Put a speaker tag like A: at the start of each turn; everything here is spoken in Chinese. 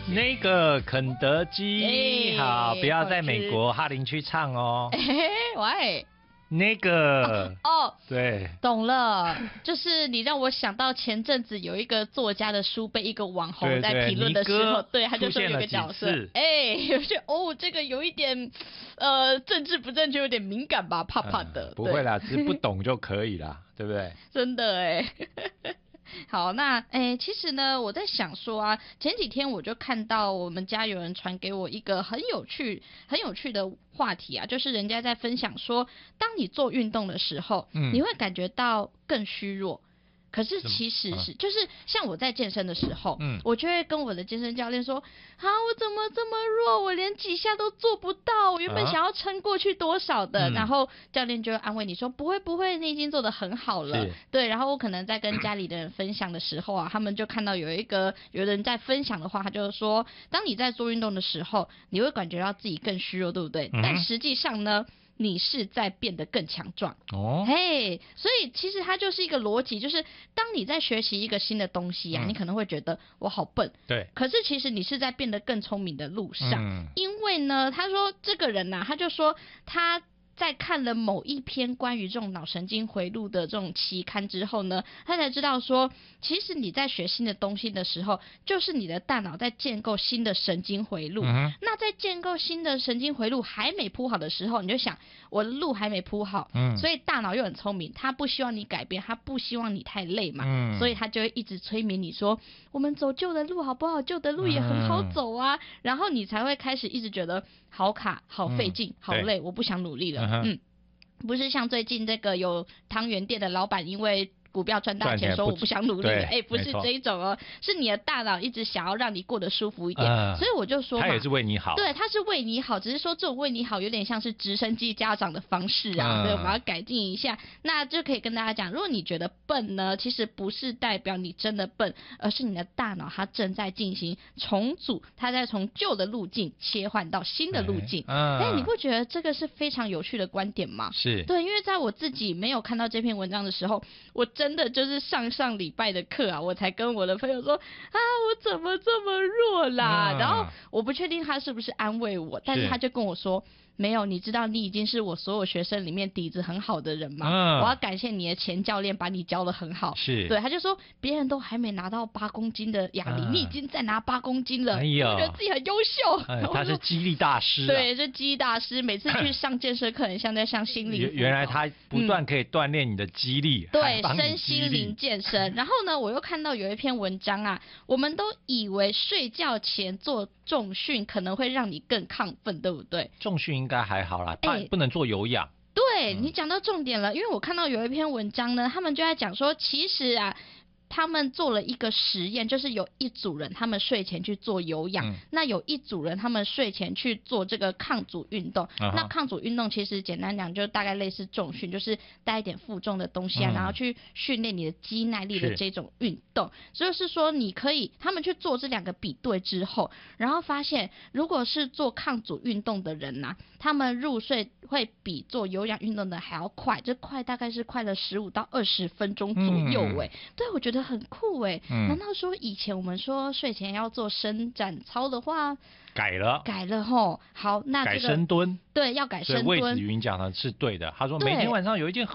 A: 那个肯德基，好，不要在
B: 好吃
A: 美国哈林区唱哦。
B: 喂，
A: 那个
B: 哦，
A: 对，
B: 懂了，就是你让我想到前阵子有一个作家的书被一个网红
A: 对对
B: 在评论的时候，
A: 尼哥
B: 对，他就说有个
A: 出现了几
B: 角色
A: 次，
B: 有些这个有一点政治不正确，有点敏感吧，怕怕的。
A: 不会啦，只是不懂就可以啦，对不对？
B: 真的好，那其实呢，我在想说啊，前几天我就看到我们家有人传给我一个很有趣的话题啊，就是人家在分享说，当你做运动的时候，你会感觉到更虚弱。可是其实是，就是像我在健身的时候，我就会跟我的健身教练说，我怎么这么弱，我连几下都做不到，我原本想要撑过去多少的，然后教练就会安慰你说，不会，你已经做得很好了，对，然后我可能在跟家里的人分享的时候啊，他们就看到有人在分享的话，他就是说，当你在做运动的时候，你会感觉到自己更虚弱，对不对？但实际上呢，你是在变得更强壮所以其实它就是一个逻辑，就是当你在学习一个新的东西啊，你可能会觉得我好笨，
A: 对，
B: 可是其实你是在变得更聪明的路上，因为呢，他说这个人他就说他在看了某一篇关于这种脑神经回路的这种期刊之后呢，他才知道说，其实你在学新的东西的时候，就是你的大脑在建构新的神经回路。那在建构新的神经回路还没铺好的时候，你就想，我的路还没铺好，所以大脑又很聪明，他不希望你改变，他不希望你太累嘛，所以他就会一直催眠你说，我们走旧的路好不好？旧的路也很好走啊，然后你才会开始一直觉得好卡、好费劲、好累，我不想努力了。不是像最近这个有汤圆店的老板因为股票赚大钱说我不想努力了，不是这一种哦，是你的大脑一直想要让你过得舒服一点，所以我就说嘛，
A: 他也是为你好，
B: 对，他是为你好，只是说这种为你好有点像是直升机家长的方式啊，所以我们要改进一下。那就可以跟大家讲，如果你觉得笨呢，其实不是代表你真的笨，而是你的大脑它正在进行重组，它在从旧的路径切换到新的路径。你不觉得这个是非常有趣的观点吗？
A: 是，
B: 对，因为在我自己没有看到这篇文章的时候，我真的就是上礼拜的课啊，我才跟我的朋友说我怎么这么弱啦，然后我不确定他是不是安慰我，但是他就跟我说，没有，你知道你已经是我所有学生里面底子很好的人吗？我要感谢你的前教练把你教得很好。是，对，他就说别人都还没拿到8公斤的哑铃，你已经在拿8公斤了，我觉得自己很优秀。
A: 他是激励大师
B: 对，是激励大师，每次去上健身课很像在上心灵辅导。
A: 原来他不断可以锻炼你的肌力，
B: 对，身心灵健身。然后呢，我又看到有一篇文章啊，我们都以为睡觉前做重训可能会让你更亢奋，对不对？
A: 重训应该还好啦，不能做有氧。
B: 对，你讲到重点了，因为我看到有一篇文章呢，他们就在讲说，其实啊，他们做了一个实验，就是有一组人他们睡前去做有氧，那有一组人他们睡前去做这个抗阻运动。那抗阻运动其实简单讲就大概类似重训，就是带一点负重的东西啊，然后去训练你的肌耐力的这种运动。就是说你可以他们去做这2个比对之后，然后发现如果是做抗阻运动的人啊，他们入睡会比做有氧运动的还要快，这快大概是快了15到20分钟左右对，我觉得很酷难道说以前我们说睡前要做伸展操的话
A: 改了
B: 齁？好，那这个
A: 改深蹲，
B: 对，要改深蹲。
A: 所以魏子云讲的是对的，他说每天晚上有一件